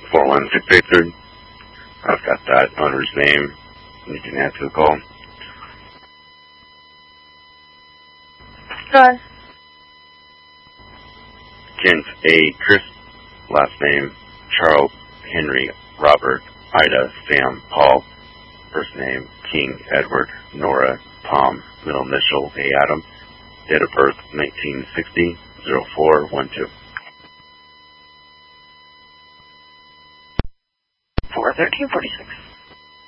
41683. I've got that owner's name. You can add to the call. Go ahead. Kent A. Chris, last name Charles Henry Robert Ida Sam Paul, first name King Edward Nora Tom, middle initial A. Adam, date of birth 1960 0412. 41346.